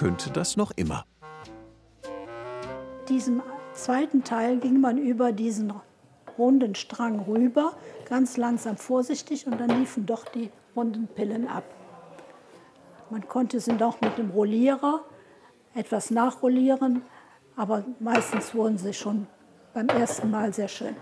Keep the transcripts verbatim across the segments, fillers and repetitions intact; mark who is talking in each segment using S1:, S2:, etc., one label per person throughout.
S1: könnte das noch immer.
S2: Diesem zweiten Teil ging man über diesen runden Strang rüber, ganz langsam vorsichtig, und dann liefen doch die runden Pillen ab. Man konnte sie auch mit dem Rollierer etwas nachrollieren, aber meistens wurden sie schon beim ersten Mal sehr schön.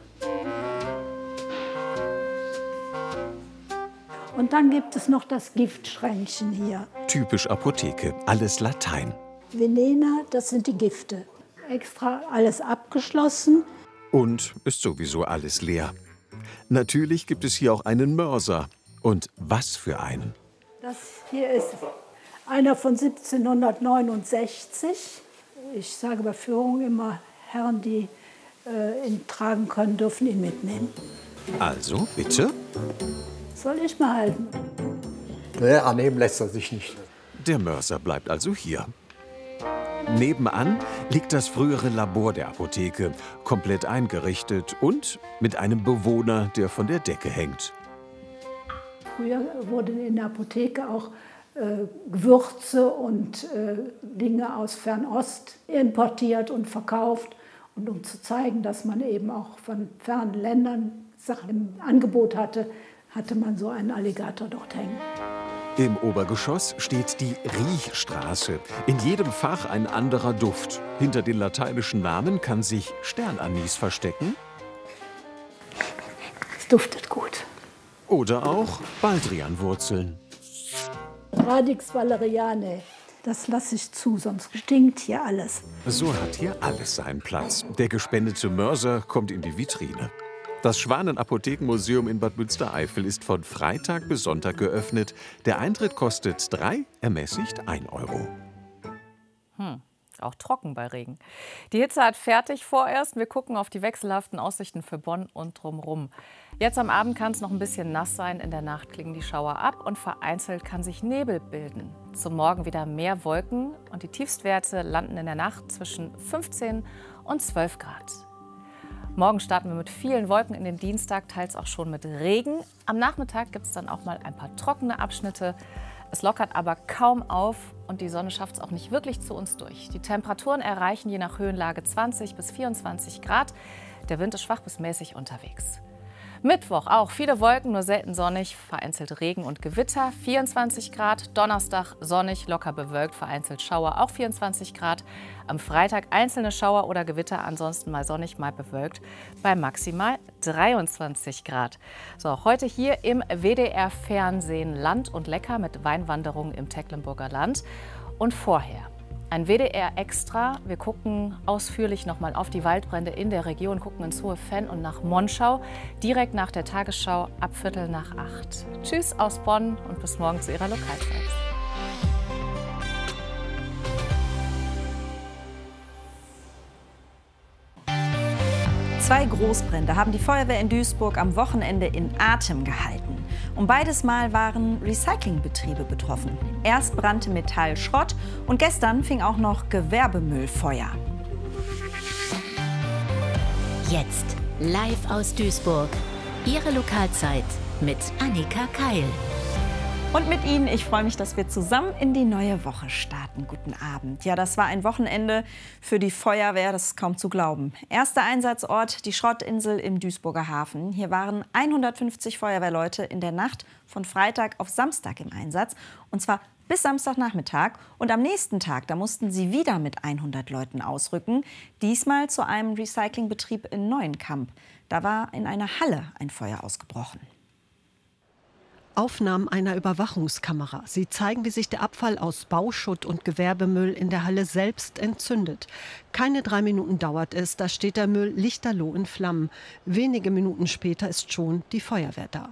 S2: Und dann gibt es noch das Giftschränkchen hier.
S1: Typisch Apotheke, alles Latein.
S2: Venena, das sind die Gifte. Extra alles abgeschlossen.
S1: Und ist sowieso alles leer. Natürlich gibt es hier auch einen Mörser. Und was für einen?
S2: Das hier ist einer von siebzehnhundertneunundsechzig. Ich sage bei Führung immer, Herren, die äh, ihn tragen können, dürfen ihn mitnehmen.
S1: Also, bitte?
S2: Soll ich mal halten?
S3: Nee, annehmen lässt er sich nicht.
S1: Der Mörser bleibt also hier. Nebenan liegt das frühere Labor der Apotheke, komplett eingerichtet und mit einem Bewohner, der von der Decke hängt.
S2: Früher wurden in der Apotheke auch äh, Gewürze und äh, Dinge aus Fernost importiert und verkauft. Und um zu zeigen, dass man eben auch von fernen Ländern Sachen im Angebot hatte, hatte man so einen Alligator dort hängen.
S1: Im Obergeschoss steht die Riechstraße. In jedem Fach ein anderer Duft. Hinter den lateinischen Namen kann sich Sternanis verstecken.
S2: Es duftet gut.
S1: Oder auch Baldrianwurzeln.
S2: Radix valerianae. Das lasse ich zu, sonst stinkt hier alles.
S1: So hat hier alles seinen Platz. Der gespendete Mörser kommt in die Vitrine. Das Schwanen-Apothekenmuseum in Bad Münstereifel ist von Freitag bis Sonntag geöffnet. Der Eintritt kostet drei, ermäßigt ein Euro.
S4: Hm, auch trocken bei Regen. Die Hitze hat fertig vorerst. Wir gucken auf die wechselhaften Aussichten für Bonn und drumherum. Jetzt am Abend kann es noch ein bisschen nass sein. In der Nacht klingen die Schauer ab und vereinzelt kann sich Nebel bilden. Zum Morgen wieder mehr Wolken und die Tiefstwerte landen in der Nacht zwischen fünfzehn und zwölf Grad. Morgen starten wir mit vielen Wolken in den Dienstag, teils auch schon mit Regen. Am Nachmittag gibt es dann auch mal ein paar trockene Abschnitte. Es lockert aber kaum auf und die Sonne schafft es auch nicht wirklich zu uns durch. Die Temperaturen erreichen je nach Höhenlage zwanzig bis vierundzwanzig Grad. Der Wind ist schwach bis mäßig unterwegs. Mittwoch auch viele Wolken, nur selten sonnig, vereinzelt Regen und Gewitter, vierundzwanzig Grad. Donnerstag sonnig, locker bewölkt, vereinzelt Schauer, auch vierundzwanzig Grad. Am Freitag einzelne Schauer oder Gewitter, ansonsten mal sonnig, mal bewölkt, bei maximal dreiundzwanzig Grad. So, heute hier im W D R-Fernsehen Land und Lecker mit Weinwanderungen im Tecklenburger Land. Und vorher ein W D R-Extra. Wir gucken ausführlich nochmal auf die Waldbrände in der Region, gucken ins Hohe Venn und nach Monschau, direkt nach der Tagesschau ab Viertel nach acht. Tschüss aus Bonn und bis morgen zu Ihrer Lokalzeit.
S5: Zwei Großbrände haben die Feuerwehr in Duisburg am Wochenende in Atem gehalten. Und beides Mal waren Recyclingbetriebe betroffen. Erst brannte Metallschrott und gestern fing auch noch Gewerbemüll Feuer.
S6: Jetzt live aus Duisburg. Ihre Lokalzeit mit Annika Keil.
S5: Und mit Ihnen, ich freue mich, dass wir zusammen in die neue Woche starten. Guten Abend. Ja, das war ein Wochenende für die Feuerwehr, das ist kaum zu glauben. Erster Einsatzort, die Schrottinsel im Duisburger Hafen. Hier waren hundertfünfzig Feuerwehrleute in der Nacht von Freitag auf Samstag im Einsatz. Und zwar bis Samstagnachmittag. Und am nächsten Tag, da mussten sie wieder mit hundert Leuten ausrücken. Diesmal zu einem Recyclingbetrieb in Neuenkamp. Da war in einer Halle ein Feuer ausgebrochen.
S7: Aufnahmen einer Überwachungskamera. Sie zeigen, wie sich der Abfall aus Bauschutt und Gewerbemüll in der Halle selbst entzündet. Keine drei Minuten dauert es, da steht der Müll lichterloh in Flammen. Wenige Minuten später ist schon die Feuerwehr da.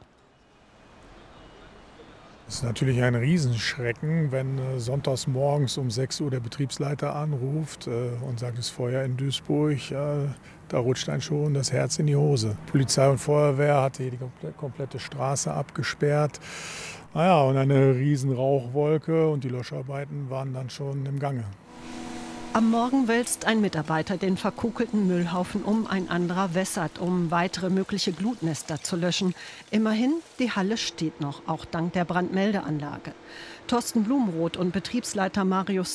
S8: Es ist natürlich ein Riesenschrecken, wenn äh, sonntags morgens um sechs Uhr der Betriebsleiter anruft äh, und sagt, es ist Feuer in Duisburg. Äh, da rutscht einem schon das Herz in die Hose. Polizei und Feuerwehr hatte hier die komplette Straße abgesperrt. Naja, und eine riesen Rauchwolke und die Löscharbeiten waren dann schon im Gange.
S7: Am Morgen wälzt ein Mitarbeiter den verkokelten Müllhaufen um, ein anderer wässert, um weitere mögliche Glutnester zu löschen. Immerhin, die Halle steht noch, auch dank der Brandmeldeanlage. Thorsten Blumroth und Betriebsleiter Marius